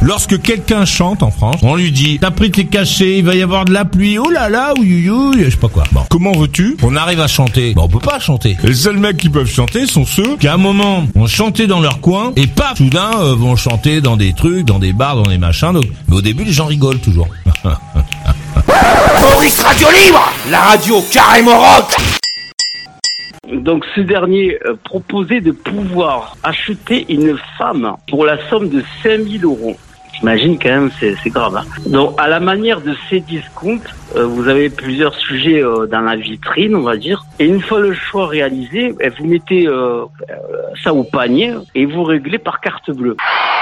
lorsque quelqu'un chante en France, on lui dit, t'as pris tes cachets, il va y avoir de la pluie, oh là là, ouïouïouï, je sais pas quoi. Bon, comment veux-tu on arrive à chanter? Bon, on peut pas chanter. Les seuls mecs qui peuvent chanter sont ceux qui à un moment ont chanté dans leur coin et paf, soudain vont chanter dans des trucs, dans des bars, dans des machins. Donc... Mais au début, les gens rigolent toujours. Maurice Radio Libre, la radio carrément rock. Donc ce dernier proposait de pouvoir acheter une femme pour la somme de 5000 €. J'imagine quand même, c'est grave. Hein. Donc à la manière de ces discounts, vous avez plusieurs sujets dans la vitrine, on va dire. Et une fois le choix réalisé, vous mettez ça au panier et vous réglez par carte bleue.